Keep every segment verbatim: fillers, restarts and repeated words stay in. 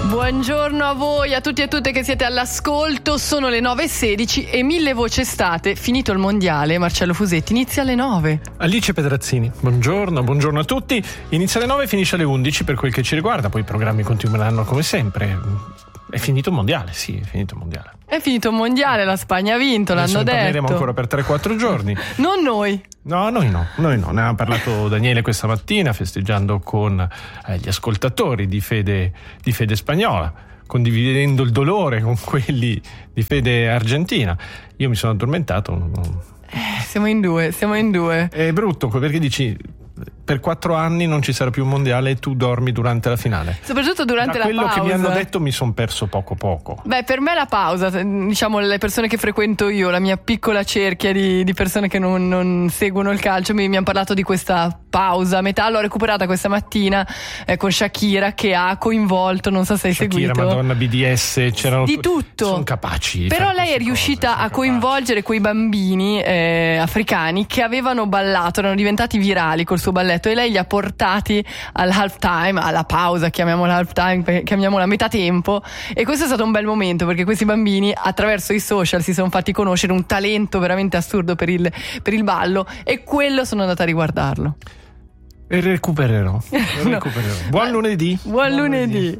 Buongiorno a voi, a tutti e a tutte che siete all'ascolto. Sono le nove e sedici e mille voci estate. Finito il mondiale, Marcello Fusetti, inizia alle nove. Alice Pedrazzini, buongiorno, buongiorno a tutti. Inizia alle nove e finisce alle undici per quel che ci riguarda. Poi i programmi continueranno come sempre. È finito il mondiale, sì, è finito il mondiale. È finito il mondiale, la Spagna ha vinto, Adesso l'hanno ne detto. parleremo ancora per tre quattro giorni. Non noi. No, noi no, noi no. Ne ha parlato Daniele questa mattina, festeggiando con eh, gli ascoltatori di Fede, di Fede Spagnola, condividendo il dolore con quelli di Fede Argentina. Io mi sono addormentato. Non... Eh, siamo in due, siamo in due. È brutto perché dici... Per quattro anni non ci sarà più un mondiale e tu dormi durante la finale. Soprattutto durante da la pausa. Da quello che mi hanno detto mi sono perso poco poco. Beh, per me la pausa, diciamo le persone che frequento io, la mia piccola cerchia di, di persone che non, non seguono il calcio, mi, mi hanno parlato di questa pausa a metà. L'ho recuperata questa mattina eh, con Shakira, che ha coinvolto, non so se hai Shakira, seguito. Madonna, B D S, c'erano di tutto. Sono capaci. Però lei è riuscita cose, a coinvolgere quei bambini eh, africani che avevano ballato, erano diventati virali col suo balletto, e lei li ha portati al half time, alla pausa, chiamiamola half time, chiamiamola metà tempo, e questo è stato un bel momento perché questi bambini attraverso i social si sono fatti conoscere un talento veramente assurdo per il, per il ballo, e quello sono andata a riguardarlo. E recupererò, no. recupererò. Buon lunedì. Buon, Buon lunedì. lunedì.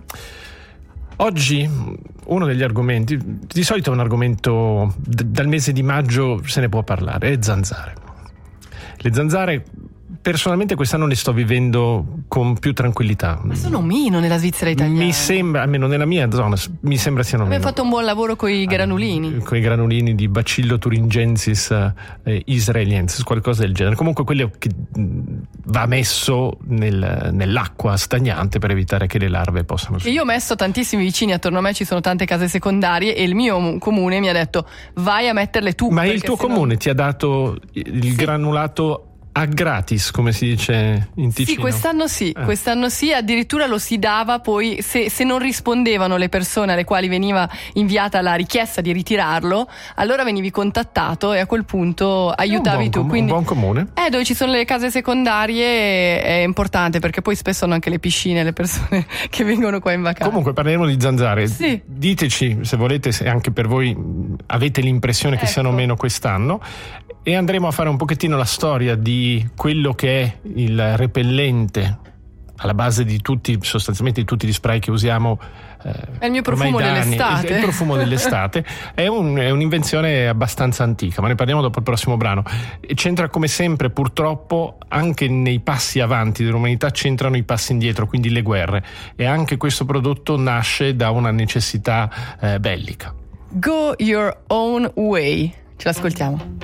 Oggi uno degli argomenti, di solito è un argomento d- dal mese di maggio se ne può parlare, è zanzare. Le zanzare personalmente quest'anno le sto vivendo con più tranquillità. Ma sono meno nella Svizzera italiana. Mi sembra, almeno nella mia zona, mi sembra siano Abbiamo meno. fatto un buon lavoro con i granulini. Con i granulini di Bacillo thuringiensis eh, israeliensis, qualcosa del genere. Comunque quello che va messo nel, nell'acqua stagnante per evitare che le larve possano... Io ho messo tantissimi vicini attorno a me, ci sono tante case secondarie, e il mio comune mi ha detto vai a metterle tu. Ma il tuo sennò... comune ti ha dato il sì. granulato a gratis, come si dice in Ticino? Sì, quest'anno sì, eh. quest'anno sì, addirittura lo si dava poi se, se non rispondevano le persone alle quali veniva inviata la richiesta di ritirarlo, allora venivi contattato e a quel punto aiutavi tu. Com- Quindi, un buon comune. Eh, dove ci sono le case secondarie è importante, perché poi spesso hanno anche le piscine le persone che vengono qua in vacanza. Comunque parleremo di zanzare. Sì. Diteci se volete, se anche per voi avete l'impressione che ecco. siano meno quest'anno, e andremo a fare un pochettino la storia di quello che è il repellente alla base di tutti, sostanzialmente di tutti gli spray che usiamo. Eh, è il mio profumo dell'estate. Il, il profumo dell'estate è, un, è un'invenzione abbastanza antica, ma ne parliamo dopo il prossimo brano. E c'entra, come sempre, purtroppo, anche nei passi avanti dell'umanità c'entrano i passi indietro, quindi le guerre, e anche questo prodotto nasce da una necessità eh, bellica. Go your own way. Ce l'ascoltiamo.